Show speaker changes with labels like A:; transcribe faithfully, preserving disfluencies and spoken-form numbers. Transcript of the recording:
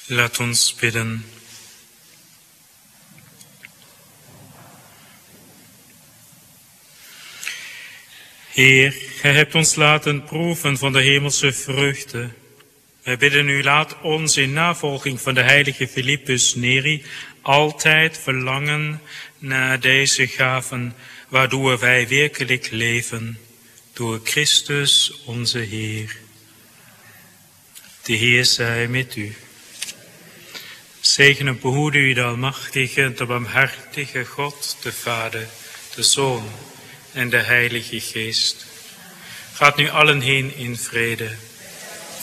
A: Laat ons bidden. Heer, gij hebt ons laten proeven van de hemelse vreugde. Wij bidden u, laat ons in navolging van de heilige Philippus Neri altijd verlangen naar deze gaven, waardoor wij werkelijk leven, door Christus onze Heer. De Heer zij met u. Zegen en behoede u de almachtige, de barmhartige God, de Vader, de Zoon en de Heilige Geest. Gaat nu allen heen in vrede.